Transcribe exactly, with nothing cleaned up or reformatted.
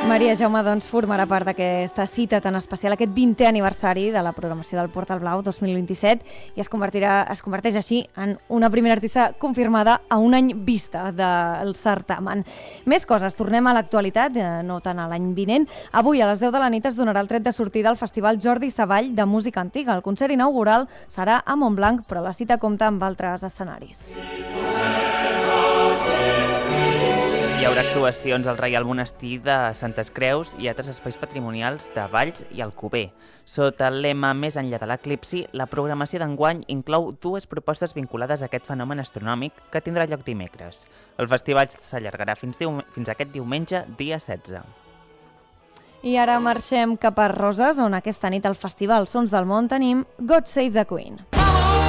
Maria Jaume doncs, formarà part d'aquesta cita tan especial, aquest vintè aniversari de la programació del Portal Blau dos mil vint-i-set, i es, convertirà, es converteix així en una primera artista confirmada a un any vista del certamen. Més coses, tornem a l'actualitat, no tant a l'any vinent. Avui a les deu de la nit es donarà el tret de sortida al Festival Jordi Savall de Música Antiga. El concert inaugural serà a Montblanc, però la cita compta amb altres escenaris. Hi haurà actuacions al Reial Monestir de Santes Creus i altres espais patrimonials de Valls i Alcover. Sota el lema Més enllà de l'eclipsi, la programació d'enguany inclou dues propostes vinculades a aquest fenomen astronòmic que tindrà lloc dimecres. El festival s'allargarà fins, fins aquest diumenge, dia setze. I ara marxem cap a Roses, on aquesta nit al Festival Sons del Món tenim God Save the Queen.